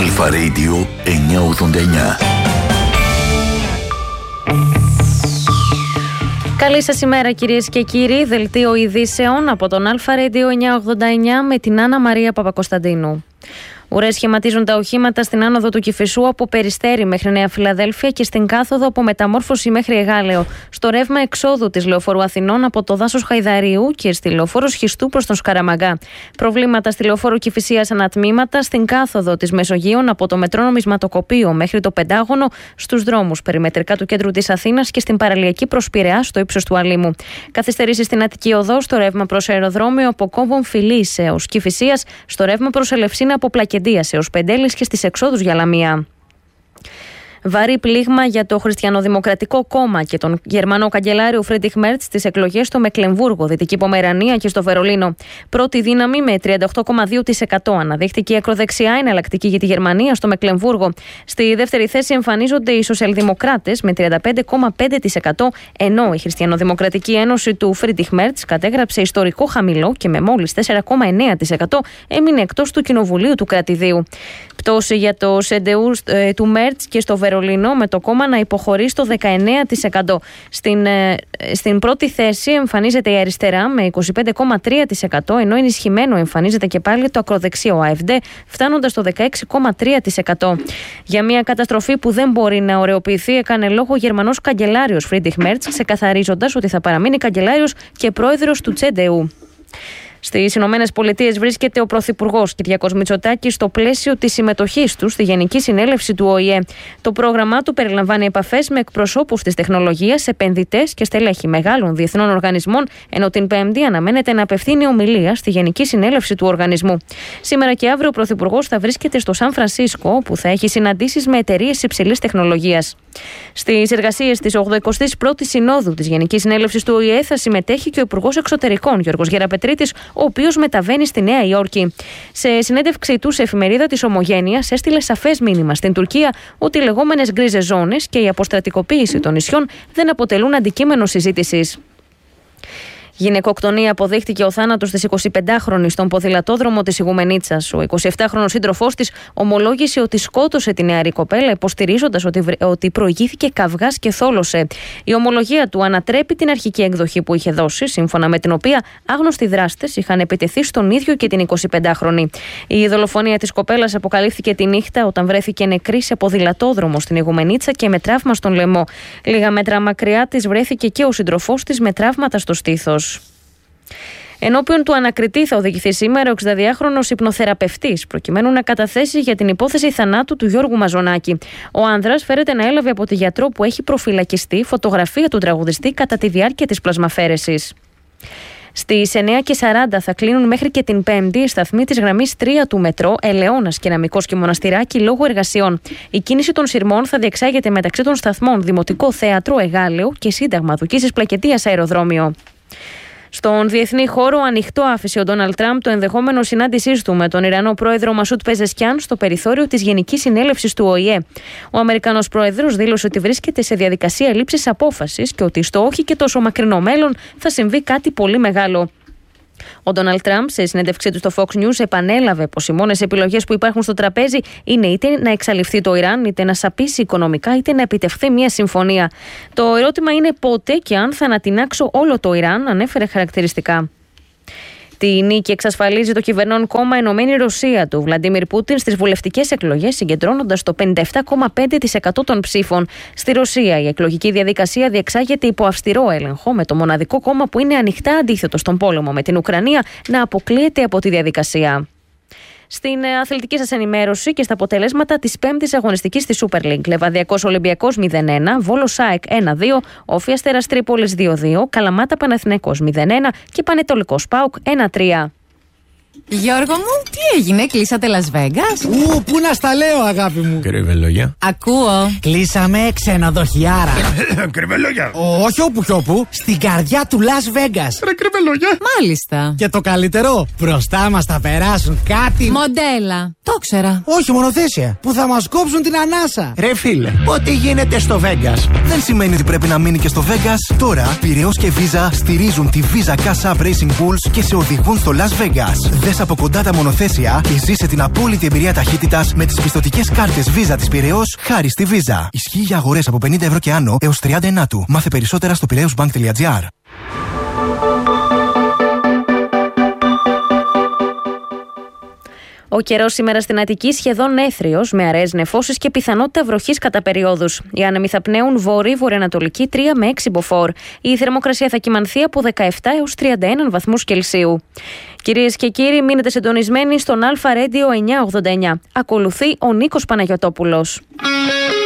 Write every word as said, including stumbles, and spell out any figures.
Αλφα Radio εννιακόσια ογδόντα εννιά. Καλή σας ημέρα κυρίες και κύριοι, δελτίο ειδήσεων από τον Αλφα Radio εννιακόσια ογδόντα εννιά με την Άννα Μαρία Παπακοσταντίνου. Ουρές σχηματίζουν τα οχήματα στην άνοδο του Κηφισού από Περιστέρι μέχρι Νέα Φιλαδέλφια και στην κάθοδο από Μεταμόρφωση μέχρι Εγάλεο. Στο ρεύμα εξόδου της Λεωφόρου Αθηνών από το δάσος Χαϊδαρίου και στη Λεωφόρο Σχιστού προς τον Σκαραμαγκά. Προβλήματα στη Λεωφόρο Κηφισίας ανατμήματα, στην κάθοδο της Μεσογείων από το Μετρό Νομισματοκοπείο μέχρι το Πεντάγωνο, στους δρόμους περιμετρικά του κέντρου της Αθήνας και στην παραλιακή προς Πειραιά στο ύψος του Αλήμου. Καθυστερήσεις στην Αττική Οδό, στο ρεύμα προς αεροδρόμιο από Κόμβον Φιλής έως Κηφισίας, στο ρεύμα προς Ελευσίνα από Πλακεντίας έως Πεντέλης και στις εξόδους για Λαμία. Βαρύ πλήγμα για το Χριστιανοδημοκρατικό Κόμμα και τον Γερμανό καγκελάριο Φρίντριχ Μέρτς στις εκλογές στο Μεκλεμβούργο, Δυτική Πομερανία και στο Βερολίνο. Πρώτη δύναμη με τριάντα οκτώ κόμμα δύο τοις εκατό αναδείχθηκε η ακροδεξιά εναλλακτική για τη Γερμανία στο Μεκλεμβούργο. Στη δεύτερη θέση εμφανίζονται οι Σοσιαλδημοκράτες με τριάντα πέντε κόμμα πέντε τοις εκατό, ενώ η Χριστιανοδημοκρατική Ένωση του Φρίντριχ Μέρτς κατέγραψε ιστορικό χαμηλό και με μόλις τέσσερα κόμμα εννέα τοις εκατό έμεινε εκτός του Κοινοβουλίου του Κρατηδίου. Πτώση για το Σεντεού ε, του Μέρτς και στο Βερολίνο, με το κόμμα να υποχωρεί στο δεκαεννέα τοις εκατό. Στην, ε, στην πρώτη θέση εμφανίζεται η αριστερά με είκοσι πέντε κόμμα τρία τοις εκατό, ενώ ενισχυμένο εμφανίζεται και πάλι το ακροδεξιό ΑΕΦΔ, φτάνοντας στο δεκαέξι κόμμα τρία τοις εκατό. Για μια καταστροφή που δεν μπορεί να ωρεοποιηθεί, έκανε λόγο ο Γερμανός καγκελάριος Φρίντριχ Μέρτς, ξεκαθαρίζοντας ότι θα παραμείνει καγκελάριος και πρόεδρος του Τσεντεού. Στις Ηνωμένες Πολιτείες βρίσκεται ο Πρωθυπουργός Κυριάκος Μητσοτάκης στο πλαίσιο της συμμετοχής του στη Γενική Συνέλευση του Ο Η Ε. Το πρόγραμμά του περιλαμβάνει επαφές με εκπροσώπους της τεχνολογίας, επενδυτές και στελέχη μεγάλων διεθνών οργανισμών, ενώ την Πέμπτη αναμένεται να απευθύνει ομιλία στη Γενική Συνέλευση του οργανισμού. Σήμερα και αύριο ο Πρωθυπουργός θα βρίσκεται στο Σαν Φρανσίσκο, όπου θα έχει συναντήσεις με εταιρείες υψηλής τεχνολογίας. Στις εργασίες της ογδοηκοστής πρώτης Συνόδου της Γενικής Συνέλευσης του Ο Η Ε θα συμμετέχει και ο Υπουργός Εξωτερικών Γιώργος Γεραπετρίτης, ο οποίος μεταβαίνει στη Νέα Υόρκη. Σε συνέντευξή του σε εφημερίδα της Ομογένειας, έστειλε σαφές μήνυμα στην Τουρκία ότι οι λεγόμενες γκρίζες ζώνες και η αποστρατικοποίηση των νησιών δεν αποτελούν αντικείμενο συζήτησης. Γυναικοκτονία αποδείχτηκε ο θάνατος της εικοσιπεντάχρονης στον ποδηλατόδρομο της Ιγουμενίτσας. Ο εικοσιεπτάχρονος σύντροφός της ομολόγησε ότι σκότωσε τη νεαρή κοπέλα, υποστηρίζοντας ότι, ότι προηγήθηκε καυγάς και θόλωσε. Η ομολογία του ανατρέπει την αρχική εκδοχή που είχε δώσει, σύμφωνα με την οποία άγνωστοι δράστες είχαν επιτεθεί στον ίδιο και την εικοσιπεντάχρονη. Η δολοφονία της κοπέλας αποκαλύφθηκε τη νύχτα όταν βρέθηκε νεκρή σε ποδηλατόδρομο στην Ιγουμενίτσα και με τραύμα στον λαιμό. Λίγα μέτρα μακριά της βρέθηκε και ο σύντροφός της με τραύματα στο στήθος. Ενώπιον του ανακριτή θα οδηγηθεί σήμερα ο εξηνταδυάχρονος υπνοθεραπευτής, προκειμένου να καταθέσει για την υπόθεση θανάτου του Γιώργου Μαζονάκη. Ο άνδρας φέρεται να έλαβε από τη γιατρό που έχει προφυλακιστεί φωτογραφία του τραγουδιστή κατά τη διάρκεια της πλασμαφέρεσης. Στις εννέα και σαράντα θα κλείνουν μέχρι και την Πέμπτη οι σταθμοί της γραμμής τρία του μετρό Ελαιώνας, Κεραμικός και Μοναστηράκι λόγω εργασιών. Η κίνηση των σειρμών θα διεξάγεται μεταξύ των σταθμών Δημοτικό Θέατρο Εγάλεο και Σύνταγμα Δουκίσης Πλακεντίας Αεροδρόμιο. Στον διεθνή χώρο, ανοιχτό άφησε ο Ντόναλντ Τραμπ το ενδεχόμενο συνάντησής του με τον Ιρανό πρόεδρο Μασούτ Πεζεσκιάν στο περιθώριο της Γενικής Συνέλευσης του Ο Η Ε. Ο Αμερικανός πρόεδρος δήλωσε ότι βρίσκεται σε διαδικασία λήψης απόφασης και ότι στο όχι και τόσο μακρινό μέλλον θα συμβεί κάτι πολύ μεγάλο. Ο Ντόναλντ Τραμπ, σε συνέντευξή του στο Fox News, επανέλαβε πως οι μόνες επιλογές που υπάρχουν στο τραπέζι είναι είτε να εξαλειφθεί το Ιράν, είτε να σαπίσει οικονομικά, είτε να επιτευχθεί μια συμφωνία. Το ερώτημα είναι πότε και αν θα ανατινάξω όλο το Ιράν, ανέφερε χαρακτηριστικά. Τη νίκη εξασφαλίζει το κυβερνών κόμμα Ενωμένη Ρωσία του Βλαντίμιρ Πούτιν στις βουλευτικές εκλογές, συγκεντρώνοντας το πενήντα επτά κόμμα πέντε τοις εκατό των ψήφων. Στη Ρωσία, η εκλογική διαδικασία διεξάγεται υπό αυστηρό έλεγχο, με το μοναδικό κόμμα που είναι ανοιχτά αντίθετο στον πόλεμο με την Ουκρανία να αποκλείεται από τη διαδικασία. Στην αθλητική σας ενημέρωση και στα αποτελέσματα της πέμπτης αγωνιστικής της Super League. Λεβαδιακός Ολυμπιακός μηδέν ένα, Βόλος ΑΕΚ ένα δύο, Όφη Αστέρας Τρίπολης δύο δύο, Καλαμάτα Παναθηναϊκός μηδέν ένα και Πανετολικός ΠΑΟΚ ένα τρία. Γιώργο μου, τι έγινε, κλείσατε Las Vegas? Ου, πού να στα λέω, αγάπη μου. Κρυβελόγια. Ακούω. Κλείσαμε ξενοδοχιάρα. Κρυβελόγια. Όχι όπου κι όπου, στην καρδιά του Las Vegas. Ρε κρυβελόγια. Μάλιστα. Και το καλύτερο, μπροστά μας θα περάσουν κάτι. Μοντέλα. Το ξέρα. Όχι, μονοθέσια. Που θα μας κόψουν την ανάσα. Ρε φίλε, ό,τι γίνεται στο Vegas δεν σημαίνει ότι πρέπει να μείνει και στο Vegas. Τώρα, Πειραιώς και Visa στηρίζουν τη Visa Cash App Racing Bulls και σε οδηγούν στο Las Vegas. Δες από κοντά τα μονοθέσια και ζήσε την απόλυτη εμπειρία ταχύτητας με τις πιστωτικές κάρτες Visa της Πειραιώς χάρη στη Visa. Ισχύει για αγορές από πενήντα ευρώ και άνω έως τριάντα ενάτου. Μάθε περισσότερα στο πειραιώσμπανκ τελεία τζι άρ. Ο καιρός σήμερα στην Αττική σχεδόν έθριος, με αραιές νεφώσεις και πιθανότητα βροχής κατά περιόδους. Οι άνεμοι θα πνέουν βορρή-βορειοανατολική τρία με έξι μποφόρ. Η θερμοκρασία θα κυμανθεί από δεκαεπτά έως τριάντα ένα βαθμούς Κελσίου. Κυρίες και κύριοι, μείνετε συντονισμένοι στον Αλφα Radio εννιακόσια ογδόντα εννιά. Ακολουθεί ο Νίκος Παναγιωτόπουλος.